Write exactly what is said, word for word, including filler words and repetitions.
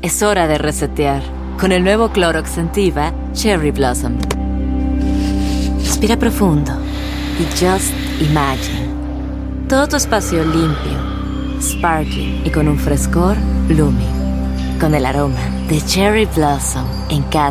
Es hora de resetear. Con el nuevo Clorox Scentiva Cherry Blossom. Respira profundo y just imagine. Todo tu espacio limpio, sparkling y con un frescor blooming. Con el aroma de Cherry Blossom en cada